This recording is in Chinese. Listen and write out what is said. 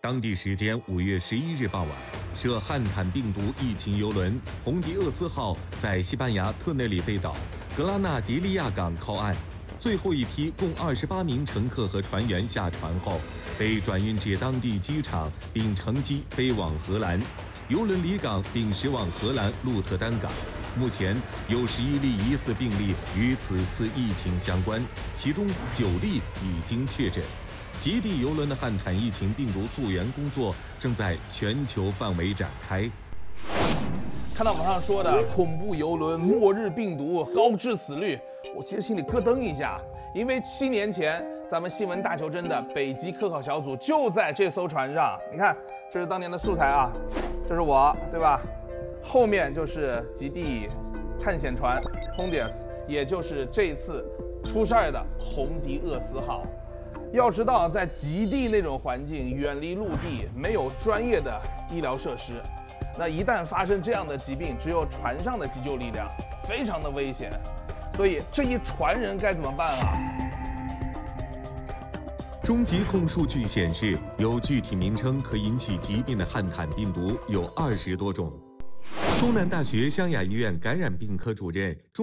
当地时间5月11日傍晚，涉汉坦病毒疫情游轮红迪厄斯号在西班牙特内里费岛格拉纳迪利亚港靠岸，最后一批共28名乘客和船员下船后，被转运至当地机场，并乘机飞往荷兰。游轮离港并驶往荷兰鹿特丹港。目前有11例疑似病例与此次疫情相关，其中9例已经确诊。极地邮轮的汉坦疫情病毒溯源工作正在全球范围展开。 看到网上说的恐怖邮轮、末日病毒、高致死率，我其实心里咯噔一下，因为7年前咱们新闻大求真的北极科考小组就在这艘船上。你看，这是当年的素材啊，这是我，对吧？后面就是极地探险船 Hondius， 也就是这次出事儿的红迪厄斯号。要知道，在极地那种环境，远离陆地，没有专业的医疗设施，那一旦发生这样的疾病，只有船上的急救力量，非常的危险。所以这一船人该怎么办啊？ 中疾控数据显示，有具体名称可引起疾病的汉坦病毒有20多种。中南大学湘雅医院感染病科主任、